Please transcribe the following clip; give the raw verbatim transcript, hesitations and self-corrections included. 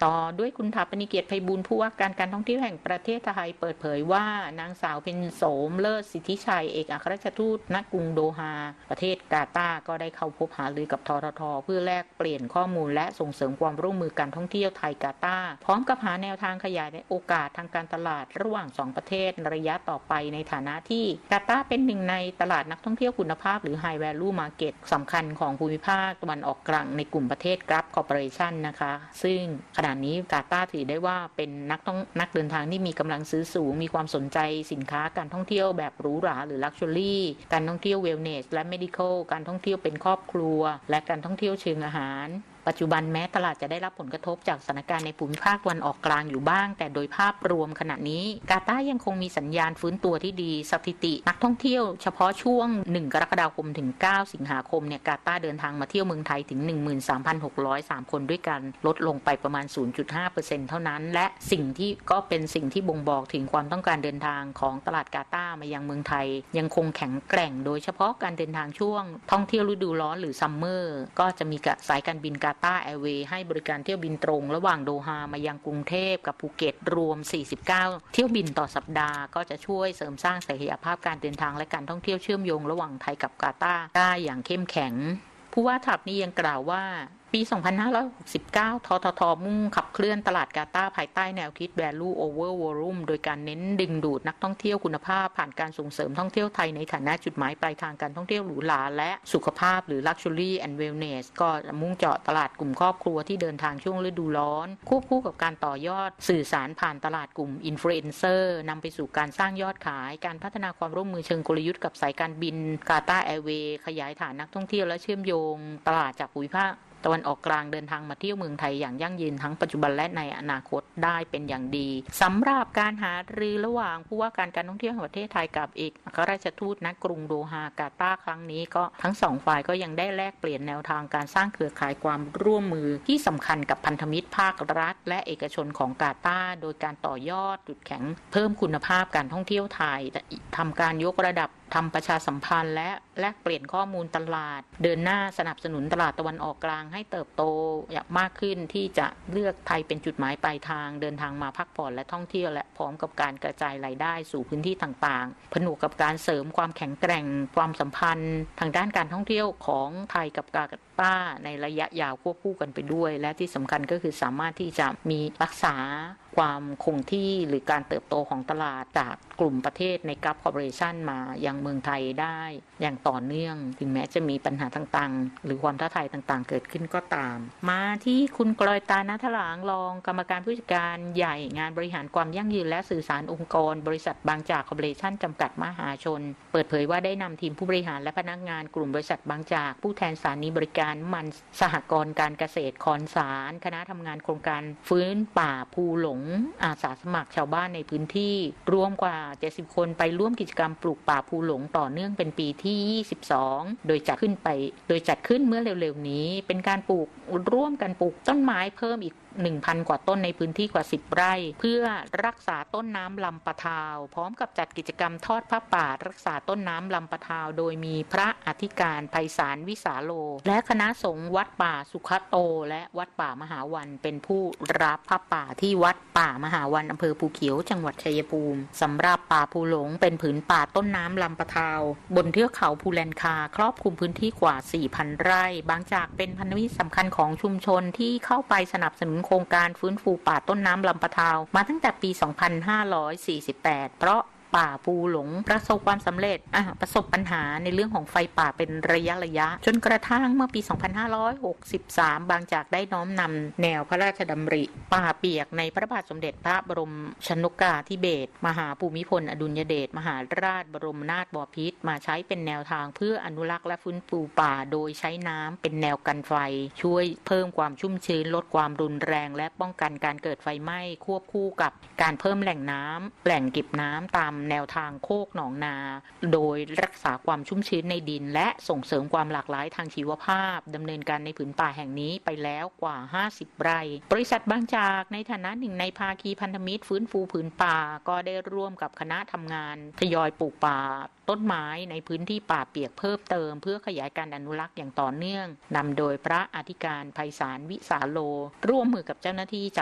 ต่อด้วยคุณถาปนิเกียรติไพบูลย์ผู้ว่าการการท่องเที่ยวแห่งประเทศไทยเปิดเผยว่านางสาวเพ็ญโสมเลิศสิทธิชัยเอกอัครราชทูตณกรุงโดฮาประเทศกาตาร์ก็ได้เข้าพบหารือกับททท.เพื่อแลกเปลี่ยนข้อมูลและส่งเสริมความร่วมมือการท่องเที่ยวไทยกาตาร์พร้อมกับหาแนวทางขยายโอกาสทางการตลาดระหว่างสองประเทศระยะต่อไปในฐานะที่กาตาร์เป็นหนึ่งในตลาดนักท่องเที่ยวคุณภาพหรือ High Value Market สำคัญของภูมิภาคตะวันออกกลางในกลุ่มประเทศ Gulf Cooperation นะคะซึ่งขณะนี้กาตาร์ถือได้ว่าเป็นนักต้องนักเดินทางที่มีกำลังซื้อสูงมีความสนใจสินค้าการท่องเที่ยวแบบหรูหราหรือ Luxury การท่องเที่ยว Wellness และ Medical การท่องเที่ยวเป็นครอบครัวและการท่องเที่ยวเชิงอาหารปัจจุบันแม้ตลาดจะได้รับผลกระทบจากสถานการณ์ในภูมิภาคตะวันออกกลางอยู่บ้างแต่โดยภาพรวมขณะนี้กาตาร์ยังคงมีสัญญาณฟื้นตัวที่ดีสถิตินักท่องเที่ยวเฉพาะช่วงหนึ่งกรกฎาคมถึงเก้าสิงหาคมเนี่ยกาตาร์เดินทางมาเที่ยวเมืองไทยถึง หนึ่งหมื่นสามพันหกร้อยสาม คนด้วยกันลดลงไปประมาณ ศูนย์จุดห้าเปอร์เซ็นต์ เท่านั้นและสิ่งที่ก็เป็นสิ่งที่บ่งบอกถึงความต้องการเดินทางของตลาดกาตาร์มายังเมืองไทยยังคงแข็งแกร่งโดยเฉพาะการเดินทางช่วงท่องเที่ยวฤดูร้อนหรือซัมเมอร์ก็จะมีสายการบินกาตาร์แอร์เวย์ให้บริการเที่ยวบินตรงระหว่างโดฮามายังกรุงเทพกับภูเก็ตรวมสี่สิบเก้าเที่ยวบินต่อสัปดาห์ก็จะช่วยเสริมสร้างศักยภาพการเดินทางและการท่องเที่ยวเชื่อมโยงระหว่างไทยกับกาตาร์ได้อย่างเข้มแข็งผู้ว่าทัพนี้ยังกล่าวว่าปี สองพันห้าร้อยหกสิบเก้า ททท.มุ่งขับเคลื่อนตลาดกาตาร์ภายใต้แนวคิด Value over Volume โดยการเน้นดึงดูดนักท่องเที่ยวคุณภาพผ่านการส่งเสริมท่องเที่ยวไทยในฐานะจุดหมายปลายทางการท่องเที่ยวหรูหราและสุขภาพหรือ Luxury and Wellness ก็มุ่งเจาะตลาดกลุ่มครอบครัวที่เดินทางช่วงฤดูร้อนควบคู่กับการต่อยอดสื่อสารผ่านตลาดกลุ่ม Influencer นำไปสู่การสร้างยอดขายการพัฒนาความร่วมมือเชิงกลยุทธ์กับสายการบินกาตาร์แอร์เวย์ขยายฐานนักท่องเที่ยวและเชื่อมโยงตลาดจากภูมิภาคตะวันออกกลางเดินทางมาเที่ยวเมืองไทยอย่างยั่งยืนทั้งปัจจุบันและในอนาคตได้เป็นอย่างดีสำหรับการหารือระหว่างผู้ว่าการการท่องเที่ยวแห่งประเทศไทยกับเอกอัครราชทูตณกรุงโดฮากาตาร์ครั้งนี้ก็ทั้งสองฝ่ายก็ยังได้แลกเปลี่ยนแนวทางการสร้างเครือข่ายความร่วมมือที่สำคัญกับพันธมิตรภาครัฐและเอกชนของกาตาร์โดยการต่อยอดจุดแข็งเพิ่มคุณภาพการท่องเที่ยวไทยทำการยกระดับทำประชาสัมพันธ์และแลกเปลี่ยนข้อมูลตลาดเดินหน้าสนับสนุนตลาดตะวันออกกลางให้เติบโตอย่างมากขึ้นที่จะเลือกไทยเป็นจุดหมายปลายทางเดินทางมาพักผ่อนและท่องเที่ยวและพร้อมกับการกระจายรายได้สู่พื้นที่ต่างๆผนวกกับการเสริมความแข็งแกร่งความสัมพันธ์ทางด้านการท่องเที่ยวของไทยกับกาตาร์ในระยะยาวควบคู่กันไปด้วยและที่สำคัญก็คือสามารถที่จะมีรักษาความคงที่หรือการเติบโตของตลาดจากกลุ่มประเทศในกัลฟคอร์ปอเรชั่นมายังเมืองไทยได้อย่างต่อเนื่องถึงแม้จะมีปัญหาต่างๆหรือความท้าทายต่างๆเกิดขึ้นก็ตามมาที่คุณกลอยตา ณ ถลางรองกรรมการผู้จัดการใหญ่งานบริหารความยั่งยืนและสื่อสารองค์กรบริษัทบางจากคอร์ปอเรชั่นจำกัดมหาชนเปิดเผยว่าได้นำทีมผู้บริหารและพนักงานกลุ่มบริษัทบางจากผู้แทนสถานีบริการมันสหกรณ์การเกษตรคอนสารคณะทำงานโครงการฟื้นป่าภูหลงอาสาสมัครชาวบ้านในพื้นที่รวมกว่าเจ็ดสิบคนไปร่วมกิจกรรมปลูกป่าภูหลงต่อเนื่องเป็นปีที่ยี่สิบสองโดยจัดขึ้นไปโดยจัดขึ้นเมื่อเร็วๆนี้เป็นการปลูกร่วมกันปลูกต้นไม้เพิ่มอีก หนึ่งพัน กว่าต้นในพื้นที่กว่าสิบไร่เพื่อรักษาต้นน้ำลำปะทาวพร้อมกับจัดกิจกรรมทอดผ้าป่ารักษาต้นน้ำลำปะทาวโดยมีพระอธิการไพศาลวิสาโลและคณะสงฆ์วัดป่าสุขโตและวัดป่ามหาวันเป็นผู้รับผ้าป่าที่วัดป่ามหาวันอำเภอภูเขียวจังหวัดชัยภูมิสำหรับป่าภูหลงเป็นผืนป่าต้นน้ำลำปะทาวบนเทือกเขาภูแลนคาครอบคลุมพื้นที่กว่า สี่พัน ไร่บางจากเป็นพันธมิตรสำคัญของชุมชนที่เข้าไปสนับสนุนโครงการฟื้นฟูป่าต้นน้ำลำปะทาวมาตั้งแต่ปี สองพันห้าร้อยสี่สิบแปด เพราะป่าภูหลงประสบความสำเร็จประสบปัญหาในเรื่องของไฟป่าเป็นระยะระยะจนกระทั่งเมื่อปี สองพันห้าร้อยหกสิบสาม บางจากได้น้อมนำแนวพระราชดำริป่าเปียกในพระบาทสมเด็จพระบรมชนกาธิเบศรมหาภูมิพลอดุลยเดชมหาราชบรมนาถบพิตรมาใช้เป็นแนวทางเพื่ออนุรักษ์และฟื้นฟูป่าโดยใช้น้ำเป็นแนวกันไฟช่วยเพิ่มความชุ่มชื้นลดความรุนแรงและป้องกันการเกิดไฟไหม้ควบคู่กับการเพิ่มแหล่งน้ำแหล่งเก็บน้ำตามแนวทางโคกหนองนาโดยรักษาความชุ่มชื้นในดินและส่งเสริมความหลากหลายทางชีวภาพดำเนินการในผืนป่าแห่งนี้ไปแล้วกว่าห้าสิบไร่บริษัทบางจากในฐานะหนึ่งในภาคีพันธมิตรฟื้นฟูผืนป่าก็ได้ร่วมกับคณะทำงานทยอยปลูกป่าต้นไม้ในพื้นที่ป่าเปียกเพิ่มเติมเพื่อขยายการอนุรักษ์อย่างต่อเนื่องนำโดยพระอธิการไพศาลวิสาโลร่วมมือกับเจ้าหน้าที่